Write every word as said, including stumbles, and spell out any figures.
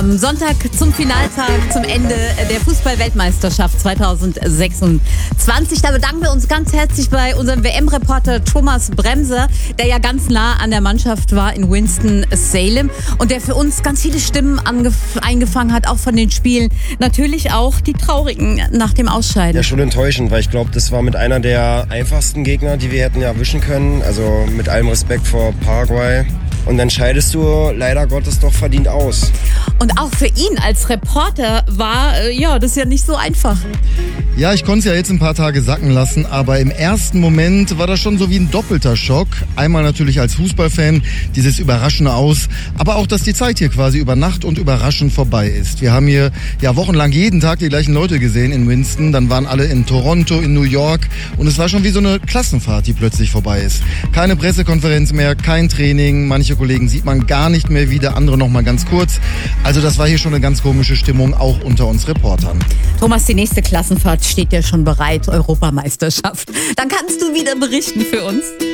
Am Sonntag zum Finaltag, zum Ende der Fußball-Weltmeisterschaft zweitausendsechsundzwanzig. Da bedanken wir uns ganz herzlich bei unserem W M-Reporter Thomas Bremser, der ja ganz nah an der Mannschaft war in Winston-Salem und der für uns ganz viele Stimmen eingefangen hat, auch von den Spielen. Natürlich auch die traurigen nach dem Ausscheiden. Ja, schon enttäuschend, weil ich glaube, das war mit einer der einfachsten Gegner, die wir hätten erwischen können. Also mit allem Respekt vor Paraguay. Und dann scheidest du leider Gottes doch verdient aus. Und auch für ihn als Reporter war äh, ja, das ja nicht so einfach. Ja, ich konnte es ja jetzt ein paar Tage sacken lassen, aber im ersten Moment war das schon so wie ein doppelter Schock. Einmal natürlich als Fußballfan, dieses überraschende Aus, aber auch, dass die Zeit hier quasi über Nacht und überraschend vorbei ist. Wir haben hier ja wochenlang jeden Tag die gleichen Leute gesehen in Winston, dann waren alle in Toronto, in New York und es war schon wie so eine Klassenfahrt, die plötzlich vorbei ist. Keine Pressekonferenz mehr, kein Training, manche Kollegen sieht man gar nicht mehr wieder, andere noch mal ganz kurz. Also das war hier schon eine ganz komische Stimmung, auch unter uns Reportern. Thomas, die nächste Klassenfahrt steht ja schon bereit, Europameisterschaft. Dann kannst du wieder berichten für uns.